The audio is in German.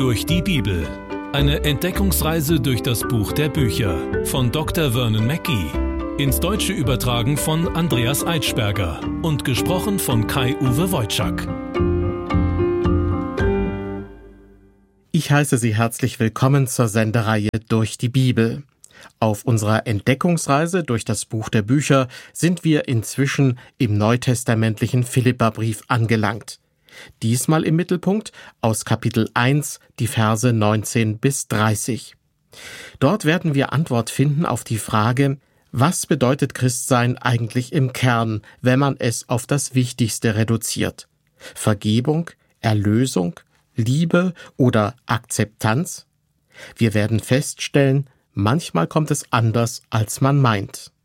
Durch die Bibel. Eine Entdeckungsreise durch das Buch der Bücher von Dr. Vernon Mackey. Ins Deutsche übertragen von Andreas Eitschberger und gesprochen von Kai-Uwe Wojczak. Ich heiße Sie herzlich willkommen zur Sendereihe Durch die Bibel. Auf unserer Entdeckungsreise durch das Buch der Bücher sind wir inzwischen im neutestamentlichen Philipperbrief angelangt. Diesmal im Mittelpunkt aus Kapitel 1, die Verse 19 bis 30. Dort werden wir Antwort finden auf die Frage, was bedeutet Christsein eigentlich im Kern, wenn man es auf das Wichtigste reduziert? Vergebung, Erlösung, Liebe oder Akzeptanz? Wir werden feststellen, manchmal kommt es anders, als man meint.